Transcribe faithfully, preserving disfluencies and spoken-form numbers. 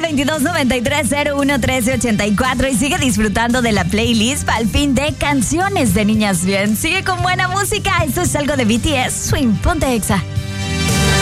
veintidós noventa y tres cero uno trece ochenta y cuatro y sigue disfrutando de la playlist para el fin de canciones de niñas bien. Sigue con buena música. Esto es algo de B T S. Swing, ponte Exa.